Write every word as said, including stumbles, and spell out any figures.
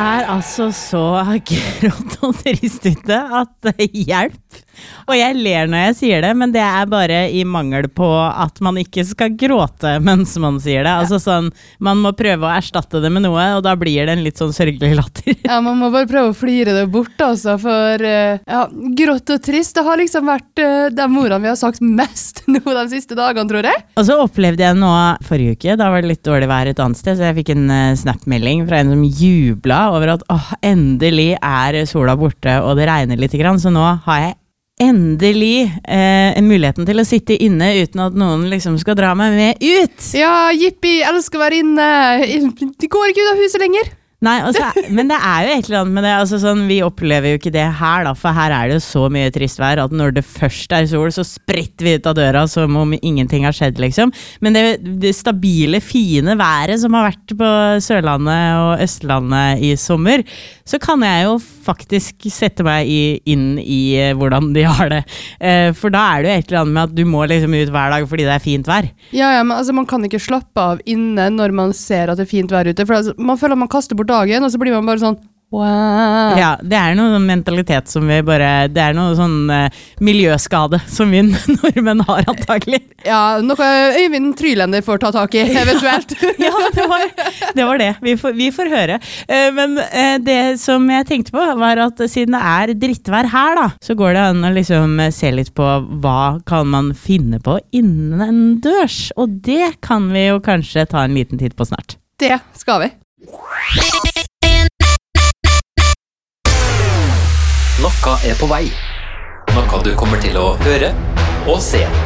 er altså så grått og trist ute at hjelp. Og jeg ler når jeg sier det, men det er bare i mangel på at man ikke skal gråte mens man sier det. Altså sånn, man må prøve å erstatte det med noe, og da blir det en litt sånn sørgelig latter. Ja, man må bare prøve å flire det bort, altså, for ja, grått og trist, det har liksom vært uh, de ordene vi har sagt mest nå de siste dagene, tror jeg. Og så opplevde jeg nå forrige uke, da var det litt dårlig vær et annet sted, så jeg fikk en uh, snap-melding fra en som jubla over at åh, endelig er sola borte, og det regner litt grann, så nå har jeg endelig eh, muligheten til å sitte inne uten at noen liksom skal dra meg med ut. Ja, jippi, jeg elsker å være inne. Det går ikke ut av huset lenger. Nei, altså, men det er jo et eller annet med det, altså sånn, vi opplever jo ikke det her da, for her er det jo så mye trist vær, at når det først er sol, så spretter vi ut av døra som om ingenting har skjedd, liksom. Men det, det stabile, fine været som har vært på Sørlandet og Østlandet i sommer, så kan jeg jo faktisk sette meg i, inn i uh, hvordan de har det. Uh, for da er det jo et eller annet med at du må liksom ut hver dag fordi det er fint vær. Ja, ja, men altså, man kan ikke slappe av inne når man ser at det er fint vær ute, for altså, man føler at man kaster bort dagen, og så blir man bare sånn wow. Ja, det er noe mentalitet som vi bare, det er noe sånn uh, miljøskade som vi nordmenn har antagelig. Ja, noe Øyvind Trylender får ta tak i, eventuelt. Ja, det var det. Var det. Vi, får, vi får høre. Uh, men uh, det som jeg tenkte på var at siden det er drittvær her da, så går det an å liksom se litt på hva kan man finne på innendørs, og det kan vi jo kanskje ta en liten tid på snart. Det skal vi. Noe er på vei. Noe du kommer til å høre og se.